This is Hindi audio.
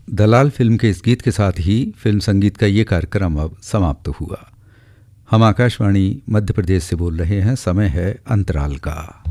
दलाल फिल्म के इस गीत के साथ ही फिल्म संगीत का ये कार्यक्रम अब समाप्त हुआ। हम आकाशवाणी मध्य प्रदेश से बोल रहे हैं। समय है अंतराल का।